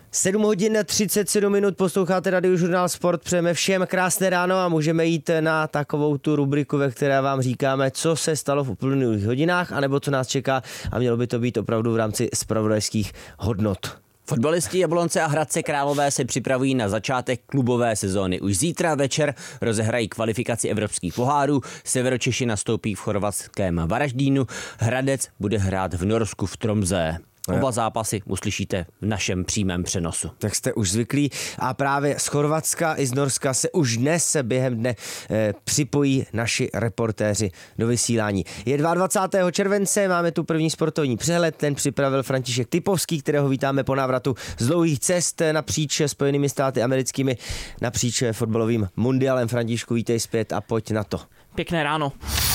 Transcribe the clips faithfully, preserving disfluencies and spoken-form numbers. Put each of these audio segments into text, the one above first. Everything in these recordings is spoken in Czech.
sedm hodin třicet sedm minut, posloucháte Radiožurnál Sport, přejeme všem krásné ráno a můžeme jít na takovou tu rubriku, ve které vám říkáme, co se stalo v uplynulých hodinách, anebo co nás čeká a mělo by to být opravdu v rámci zpravodajských hodnot. Fotbalisti Jablonce a Hradce Králové se připravují na začátek klubové sezóny. Už zítra večer rozehrají kvalifikaci evropských pohárů, Severočeši nastoupí v chorvatském Varaždínu, Hradec bude hrát v Norsku v Tromsø. Oba zápasy uslyšíte v našem přímém přenosu. Tak jste už zvyklí a právě z Chorvatska i z Norska se už dnes se během dne e, připojí naši reportéři do vysílání. Je dvacátého druhého července, máme tu první sportovní přehled, ten připravil František Typovský, kterého vítáme po návratu z dlouhých cest napříč Spojenými státy americkými, napříč fotbalovým mundialem. Františku, vítej zpět a pojď na to. Pěkné ráno.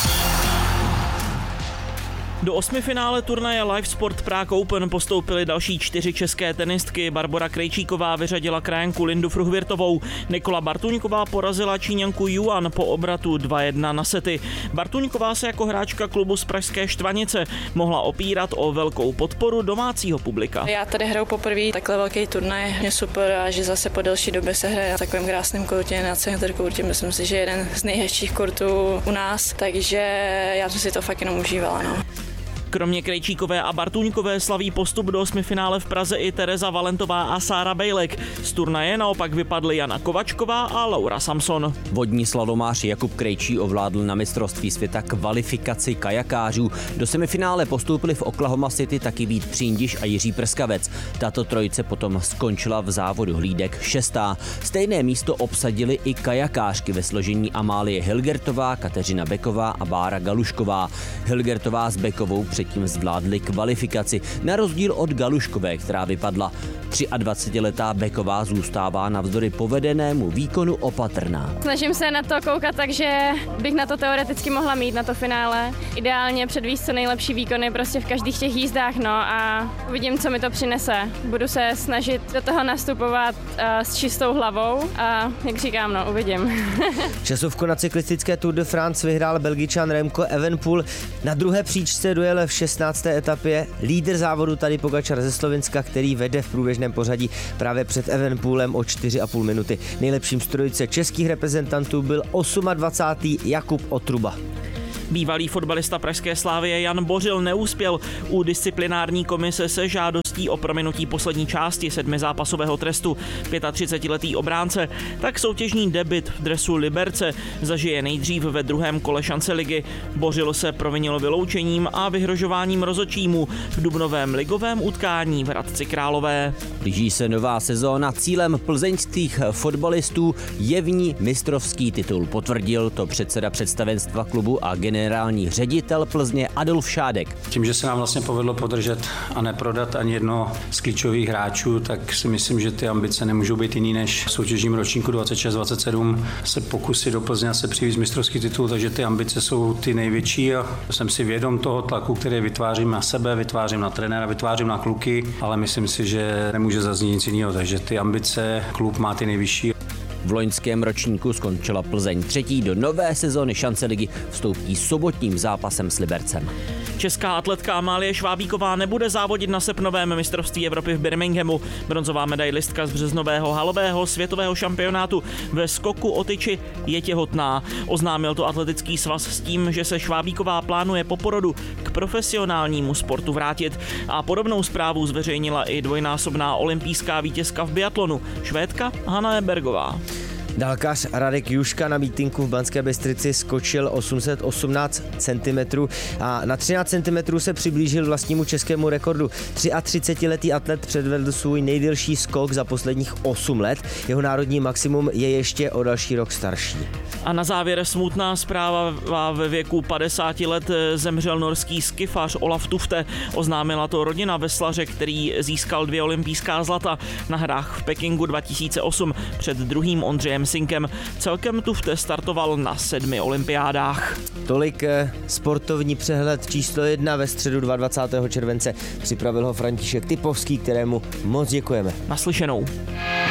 Do osmifinále turnaje Live Sport Prague Open postoupily další čtyři české tenistky. Barbora Krejčíková vyřadila krajanku Lindu Fruhvirtovou. Nikola Bartuňková porazila Číňanku Yuan po obratu dva jedna na sety. Bartuňková se jako hráčka klubu z pražské Štvanice mohla opírat o velkou podporu domácího publika. Já tady hraju poprvé takhle velký turnaj, mě super a že zase po delší době se hraje na takovém krásném kurtě, na center kurtě, myslím si, že jeden z nejhezčích kurtů u nás, takže já jsem si to fakt jenom užívala. No. Kromě Krejčíkové a Bartuňkové slaví postup do osmifinále v Praze i Tereza Valentová a Sára Bejlek. Z turnaje naopak vypadly Jana Kovačková a Laura Samson. Vodní slalomář Jakub Krejčí ovládl na mistrovství světa kvalifikaci kajakářů. Do semifinále postoupili v Oklahoma City taky Vít Příndiš a Jiří Prskavec. Tato trojice potom skončila v závodu hlídek šestá. Stejné místo obsadili i kajakářky ve složení Amálie Hilgertová, Kateřina Beková a Bára Galušková. Hilgertová s Bekovou předtím zvládli kvalifikaci, na rozdíl od Galuškové, která vypadla. dvacetiletá Beková zůstává navzdory povedenému výkonu opatrná. Snažím se na to koukat tak, že bych na to teoreticky mohla mít, na to finále. Ideálně předvíst co nejlepší výkony prostě v každých těch jízdách, no a uvidím, co mi to přinese. Budu se snažit do toho nastupovat uh, s čistou hlavou a jak říkám, no, uvidím. Časovku na cyklistické Tour de France vyhrál Belgičan Remco Evenepoel. Na druhé příčce dojel v šestnácté etapě lídr závodu Tadej Pogačar ze Slovenska, který vede v průběžném pořadí právě před Evenepoelem o čtyři a půl minuty. Nejlepším z trojice českých reprezentantů byl dvacátý osmý Jakub Otruba. Bývalý fotbalista pražské Slavie Jan Bořil neuspěl u disciplinární komise se žádostí o prominutí poslední části sedmizápasového trestu. třicetiletý obránce tak soutěžní debut v dresu Liberce zažije nejdřív ve druhém kole šance ligy. Bořil se provinil vyloučením a vyhrožováním rozhodčímu v dubnovém ligovém utkání v Hradci Králové. Blíží se nová sezóna, cílem plzeňských fotbalistů je v ní mistrovský titul. Potvrdil to předseda představenstva klubu a generální generální ředitel Plzně Adolf Šádek. Tím, že se nám vlastně povedlo podržet a neprodat ani jedno z klíčových hráčů, tak si myslím, že ty ambice nemůžou být jiný než v soutěžním ročníku dvacet šest dvacet sedm se pokusit do Plzně se přivést mistrovský titul, takže ty ambice jsou ty největší a jsem si vědom toho tlaku, který vytvářím na sebe, vytvářím na trenéra, vytvářím na kluky, ale myslím si, že nemůže zaznít nic jiného, takže ty ambice klub má ty nejvyšší. V loňském ročníku skončila Plzeň třetí, do nové sezóny šance ligy vstoupí sobotním zápasem s Libercem. Česká atletka Amálie Švábíková nebude závodit na srpnovém mistrovství Evropy v Birminghamu. Bronzová medailistka z březnového halového světového šampionátu ve skoku o tyči je těhotná. Oznámil to atletický svaz s tím, že se Švábíková plánuje po porodu k profesionálnímu sportu vrátit. A podobnou zprávu zveřejnila i dvojnásobná olympijská vítězka v biatlonu, Švédka Hanna Ebergová. Dálkař Radek Juška na mítinku v Banské Bystrici skočil osm set osmnáct centimetrů a na třináct centimetrů se přiblížil vlastnímu českému rekordu. třicetiletý atlet předvedl svůj nejdelší skok za posledních osm let. Jeho národní maximum je ještě o další rok starší. A na závěr smutná zpráva. Ve věku padesáti let zemřel norský skifař Olaf Tufte. Oznámila to rodina veslaře, který získal dvě olympijská zlata na hrách v Pekingu dva tisíce osm před druhým Ondřejem Sinkem. Celkem Tufte startoval na sedmi olympiádách. Tolik sportovní přehled číslo jedna ve středu dvacátého druhého července. Připravil ho František Typovský, kterému moc děkujeme. Naslyšenou.